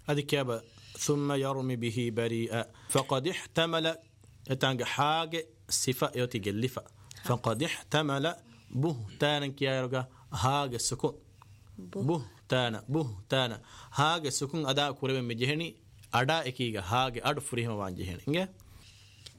أذكب ثم يرمي به بريئا فقد احتمل يتانج حاجة صفة يتجلفة فقد احتمل بهتانا كيارجا حاجة سكون بهتانا حاجة سكون أدا كوري مجهني أدا إكيجا حاجة أدو فريهم وانجهني